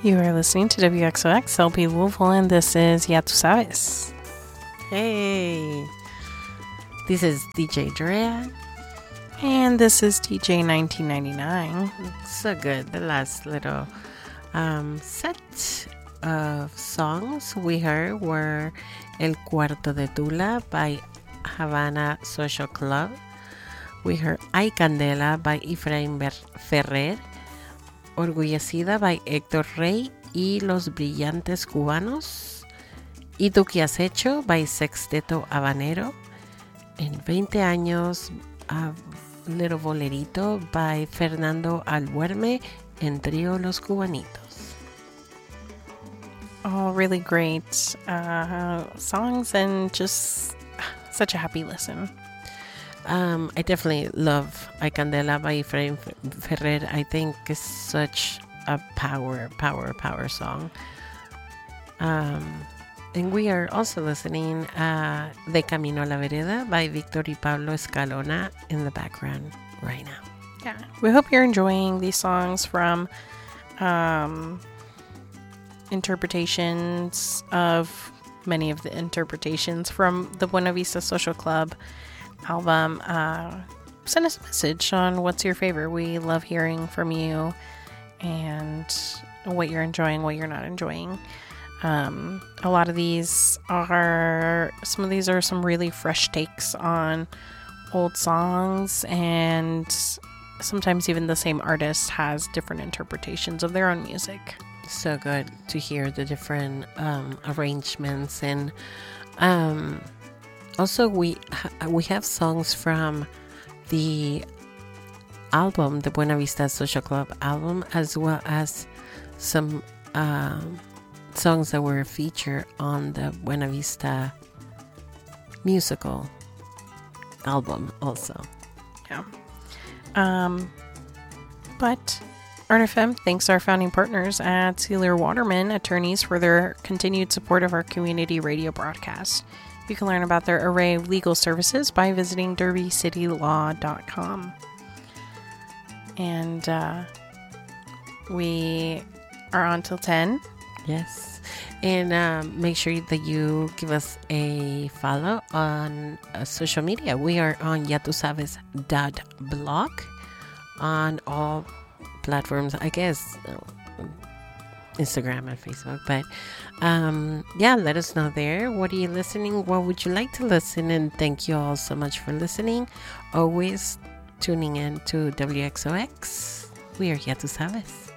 You are listening to WXOX LP Louisville, and this is Ya Tu Sabes. Hey, this is DJ Drea. And this is DJ 1999. So good. The last little set of songs we heard were El Cuarto de Tula by Havana Social Club. We heard Ay Candela by Efraín Ferrer. Orgullecida by Héctor Rey y Los Brillantes Cubanos. ¿Y tú qué has hecho? By Sexteto Habanero. En 20 años, a Little Bolerito by Fernando Albuerme en Trío Los Cubanitos. All really great songs and just such a happy listen. I definitely love Ay Candela by Efraín Ferrer. I think it's such a power song. And we are also listening De Camino a la Vereda by Víctor y Pablo Escalona in the background right now. Yeah, we hope you're enjoying these songs from interpretations of many of the interpretations from the Buena Vista Social Club album. Send us a message on what's your favorite. We love hearing from you and what you're enjoying, what you're not enjoying. A lot of these are some really fresh takes on old songs, and sometimes even the same artist has different interpretations of their own music. So good to hear the different arrangements, and also we have songs from the album, the Buena Vista Social Club album, as well as some songs that were featured on the Buena Vista musical album also. Yeah. But Art FM thanks our founding partners at Sealer Waterman Attorneys for their continued support of our community radio broadcast. You can learn about their array of legal services by visiting derbycitylaw.com. And we are on till 10. Yes. And make sure that you give us a follow on social media. We are on yatusabes.blog on all platforms, I guess, Instagram and Facebook. But yeah, let us know there. What are you listening? What would you like to listen? And thank you all so much for listening. Always tuning in to WXOX. We are Ya Tu Sabes.